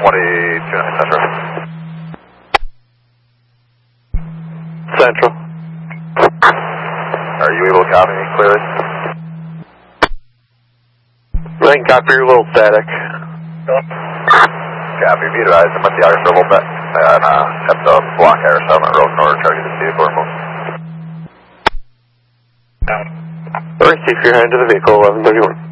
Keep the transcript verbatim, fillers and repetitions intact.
twenty-two nine Central. Central. Are you able to copy me clearly? I can copy your little static. Copy, be advised, I might be out here for a little bit. And uh, have to block Air seven Road in order to try to get this vehicle removed. Alright, keep your hand to the vehicle, eleven thirty-one.